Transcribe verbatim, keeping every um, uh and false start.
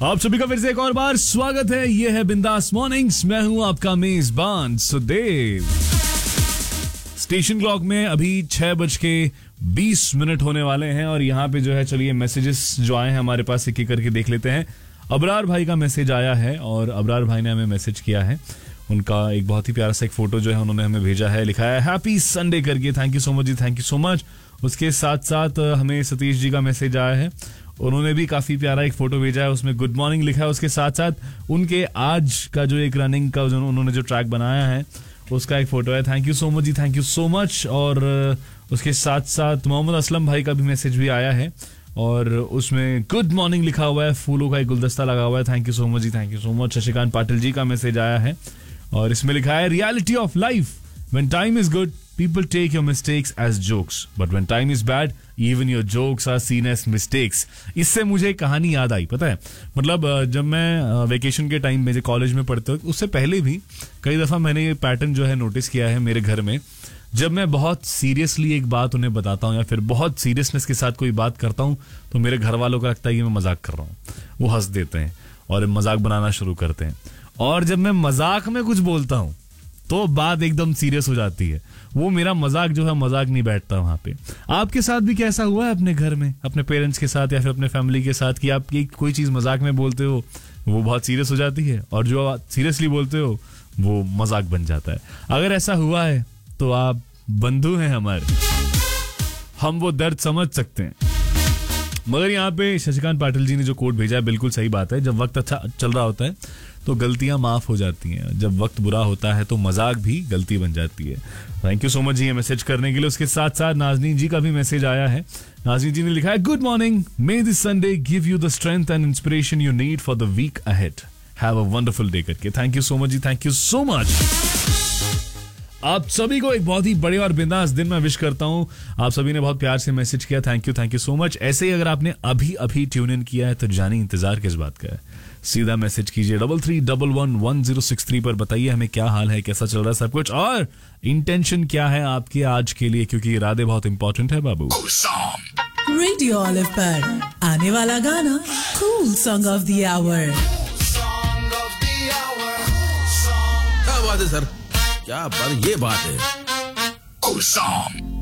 आप सभी का फिर से एक और बार स्वागत है। ये है बिंदास मॉर्निंग्स, मैं हूं आपका मेजबान सुदेव। स्टेशन क्लॉक में अभी छह बज के बीस मिनट होने वाले हैं और यहाँ पे जो है, चलिए मैसेजेस जो आए हैं हमारे पास एक एक करके देख लेते हैं। अबरार भाई का मैसेज आया है और अबरार भाई ने हमें मैसेज किया है। उनका एक बहुत ही प्यारा सा एक फोटो जो है उन्होंने हमें भेजा है, लिखा है हैप्पी संडे करके। Thank you so much ji, thank you so much. उसके साथ साथ हमें सतीश जी का मैसेज आया है, उन्होंने भी काफी प्यारा एक फोटो भेजा है, उसमें गुड मॉर्निंग लिखा है। उसके साथ साथ उनके आज का जो एक रनिंग का जो उन्होंने जो ट्रैक बनाया है उसका एक फोटो है। Thank you so much ji, thank you so much. और उसके साथ साथ मोहम्मद असलम भाई का भी मैसेज भी आया है और उसमें गुड मॉर्निंग लिखा हुआ है, फूलों का एक गुलदस्ता लगा हुआ है। Thank you so much ji, thank you so much. Shashikant Patil ji का मैसेज आया है और इसमें लिखा है reality of life, when time is good people take your mistakes as jokes, but when time is bad, even your jokes are seen as mistakes. इससे मुझे एक कहानी याद आई, पता है, मतलब जब मैं वेकेशन के टाइम में कॉलेज में पढ़ते हुए, उससे पहले भी कई दफा मैंने ये पैटर्न जो है नोटिस किया है मेरे घर में। जब मैं बहुत सीरियसली एक बात उन्हें बताता हूँ या फिर बहुत सीरियसनेस के साथ कोई बात करता हूँ तो मेरे घर वालों को लगता है कि मैं मजाक कर रहा हूँ। वो हंस देते हैं और मजाक बनाना शुरू करते हैं। और जब मैं मजाक में कुछ बोलता हूँ तो बात एकदम सीरियस हो जाती है। वो मेरा मजाक जो है मजाक नहीं बैठता वहां पे। आपके साथ भी क्या ऐसा हुआ है अपने घर में, अपने पेरेंट्स के साथ या फिर अपने फैमिली के साथ, कि आप कोई चीज मजाक में बोलते हो वो बहुत सीरियस हो जाती है और जो सीरियसली बोलते हो वो मजाक बन जाता है? अगर ऐसा हुआ है तो आप बंधु हैं हमारे, हम वो दर्द समझ सकते हैं। मगर यहाँ पे शशिकांत पाटिल जी ने जो कोट भेजा है बिल्कुल सही बात है। जब वक्त अच्छा चल रहा होता है तो गलतियां माफ हो जाती हैं, जब वक्त बुरा होता है तो मजाक भी गलती बन जाती है। थैंक यू सो मच जी ये मैसेज करने के लिए। उसके साथ साथ नाजनीन जी का भी मैसेज आया है। नाजनीन जी ने लिखा है good morning, may this Sunday give you the strength and inspiration you need for the week ahead, have a wonderful day करके। Thank you so much ji, thank you so much. आप सभी को एक बहुत ही बड़े और बिंदास दिन में विश करता हूं। आप सभी ने बहुत प्यार से मैसेज किया, thank you, thank you so much. ऐसे ही अगर आपने अभी अभी ट्यून इन किया है तो जानी इंतजार किस बात का है, सीधा मैसेज कीजिए double three double one one zero six three पर। बताइए हमें क्या हाल है, कैसा चल रहा है सब कुछ और इंटेंशन क्या है आपके आज के लिए, क्योंकि इरादे बहुत इंपॉर्टेंट है बाबू। रेडियो ऑलिव पर आने वाला गाना cool song of the our. क्या बात है सर, क्या बात, ये बात है।